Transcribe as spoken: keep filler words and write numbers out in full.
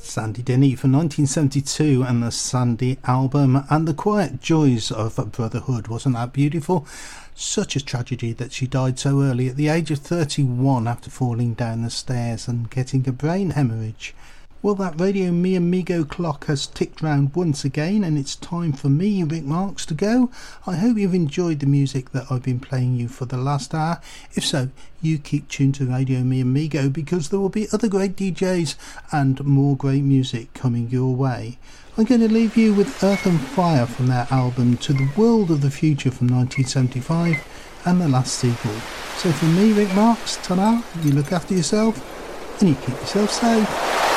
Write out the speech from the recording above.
Sandy Denny from nineteen seventy-two and the Sandy album, and The Quiet Joys of Brotherhood. Wasn't that beautiful? Such a tragedy that she died so early at the age of thirty-one after falling down the stairs and getting a brain hemorrhage. Well, that Radio Me Amigo clock has ticked round once again, and it's time for me, Rick Marks, to go. I hope you've enjoyed the music that I've been playing you for the last hour. If so, you keep tuned to Radio Me Amigo, because there will be other great D Js and more great music coming your way. I'm going to leave you with Earth and Fire from their album To the World of the Future from nineteen seventy-five and The Last Sequel. So from me, Rick Marks, ta-ra, you look after yourself and you keep yourself safe.